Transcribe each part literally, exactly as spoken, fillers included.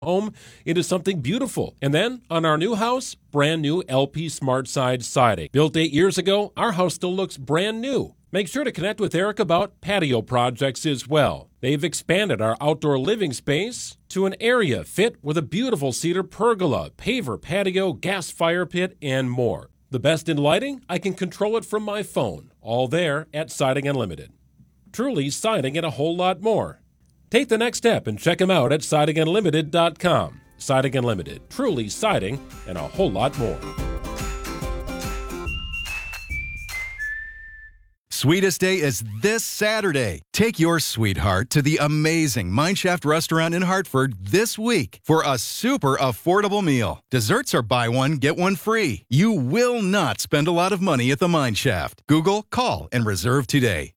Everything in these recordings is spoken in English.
home into something beautiful. And then on our new house, brand new L P SmartSide siding. Built eight years ago, our house still looks brand new. Make sure to connect with Eric about patio projects as well. They've expanded our outdoor living space to an area fit with a beautiful cedar pergola, paver patio, gas fire pit, and more. The best in lighting? I can control it from my phone. All there at Siding Unlimited. Truly siding and a whole lot more. Take the next step and check them out at siding unlimited dot com. Siding Unlimited. Truly siding and a whole lot more. Sweetest Day is this Saturday. Take your sweetheart to the amazing Mineshaft restaurant in Hartford this week for a super affordable meal. Desserts are buy one, get one free. You will not spend a lot of money at the Mineshaft. Google, call, and reserve today.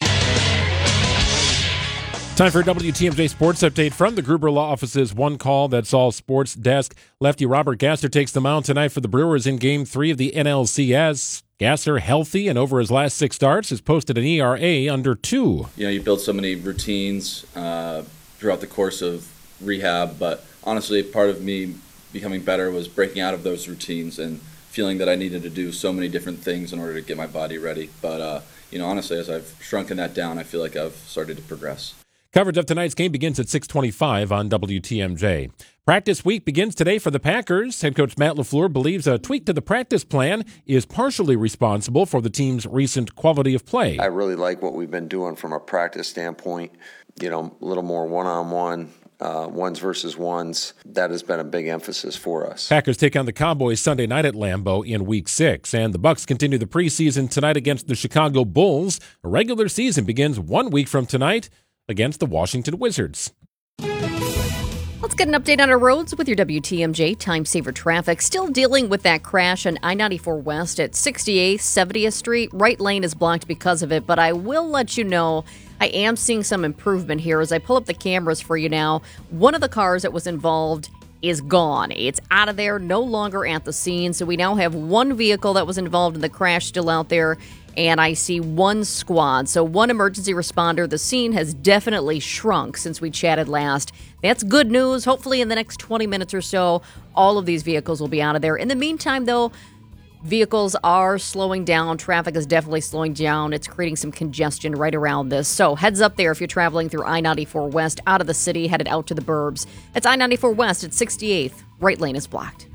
Time for a W T M J Sports Update from the Gruber Law Office's One Call, That's All Sports Desk. Lefty Robert Gasser takes the mound tonight for the Brewers in Game three of the N L C S. Gasser, healthy and over his last six starts, has posted an E R A under two. You know, you build so many routines uh, throughout the course of rehab, but honestly, part of me becoming better was breaking out of those routines and feeling that I needed to do so many different things in order to get my body ready. But, uh, you know, honestly, as I've shrunken that down, I feel like I've started to progress. Coverage of tonight's game begins at six twenty-five on W T M J. Practice week begins today for the Packers. Head coach Matt LaFleur believes a tweak to the practice plan is partially responsible for the team's recent quality of play. I really like what we've been doing from a practice standpoint. You know, a little more one-on-one, uh, ones versus ones. That has been a big emphasis for us. Packers take on the Cowboys Sunday night at Lambeau in Week six. And the Bucs continue the preseason tonight against the Chicago Bulls. The regular season begins one week from tonight against the Washington Wizards. Let's get an update on our roads with your W T M J Time Saver Traffic. Still dealing with that crash on I ninety-four West at sixty-eighth, seventieth Street. Right lane is blocked because of it, but I will let you know I am seeing some improvement here as I pull up the cameras for you now. One of the cars that was involved is gone. It's out of there, no longer at the scene. So we now have one vehicle that was involved in the crash still out there, and I see one squad. So one emergency responder. The scene has definitely shrunk since we chatted last. That's good news. Hopefully in the next twenty minutes or so, all of these vehicles will be out of there. In the meantime, though, vehicles are slowing down. Traffic is definitely slowing down. It's creating some congestion right around this. So heads up there if you're traveling through I ninety-four West out of the city, headed out to the burbs. It's I ninety-four West at sixty-eighth. Right lane is blocked.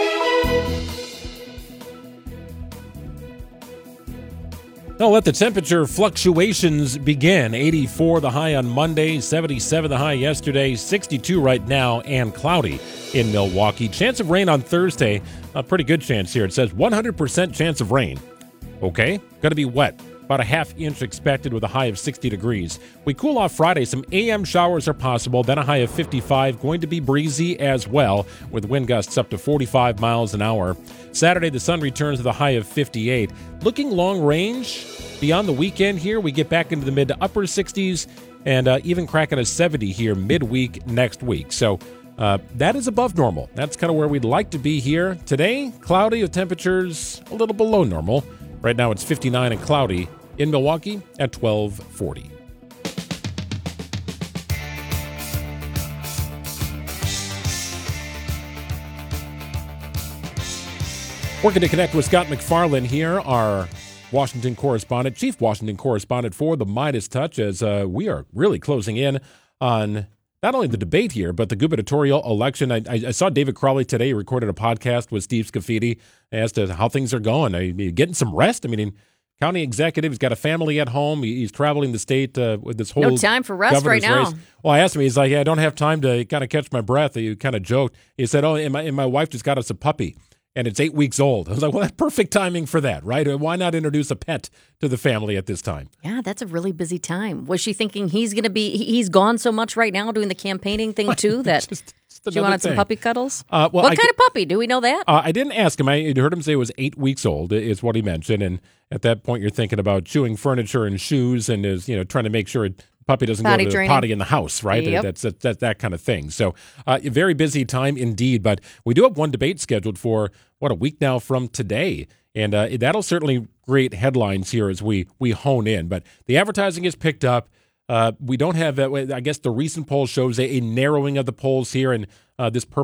Now let the temperature fluctuations begin. eighty-four the high on Monday, seventy-seven the high yesterday, sixty-two right now, and cloudy in Milwaukee. Chance of rain on Thursday, a pretty good chance here. It says one hundred percent chance of rain. Okay, going to be wet. About a half inch expected with a high of sixty degrees. We cool off Friday. Some A M showers are possible, then a high of fifty-five. Going to be breezy as well, with wind gusts up to forty-five miles an hour. Saturday, the sun returns with a high of fifty-eight. Looking long range, beyond the weekend here, we get back into the mid to upper sixties and uh, even cracking a seventy here midweek next week. So uh, that is above normal. That's kind of where we'd like to be here. Today, cloudy with temperatures a little below normal. Right now it's fifty-nine and cloudy in Milwaukee at twelve forty. Working to connect with Scott McFarland here, our Washington correspondent, chief Washington correspondent for the Midas Touch, as uh, we are really closing in on not only the debate here, but the gubernatorial election. I, I saw David Crowley today. He recorded a podcast with Steve Scafidi as to how things are going. Are you getting some rest? I mean, county executive, he's got a family at home. He's traveling the state uh, with this whole no time for rest right now. Race. Well, I asked him. He's like, "Yeah, I don't have time to kind of catch my breath." He kind of joked. He said, "Oh, and my, and my wife just got us a puppy, and it's eight weeks old." I was like, "Well, that's perfect timing for that, right? Why not introduce a pet to the family at this time?" Yeah, that's a really busy time. Was she thinking he's going to be? He's gone so much right now doing the campaigning thing too that just, just she wanted thing. some puppy cuddles. Uh, well, what I kind of puppy? Do we know that? Uh, I didn't ask him. I heard him say it was eight weeks old. Is what he mentioned, and at that point, you're thinking about chewing furniture and shoes, and is you know trying to make sure it, puppy doesn't potty go to training. the potty in the house, right? Yep. That's that, that that kind of thing. So, uh, a very busy time indeed. But we do have one debate scheduled for what a week now from today, and uh, that'll certainly create headlines here as we we hone in. But the advertising is picked up. Uh, we don't have, uh, I guess the recent poll shows a, a narrowing of the polls here, and uh, this purple